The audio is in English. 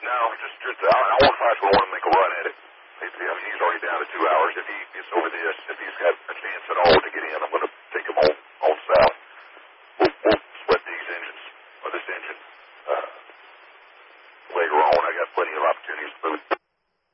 No, I want to find someone to make a run at it. I mean, he's already down to 2 hours. If he gets over this, if he's got a chance at all to get in, I'm going to take him on south. We'll split these engines, or this engine, later on. I got plenty of opportunities to move.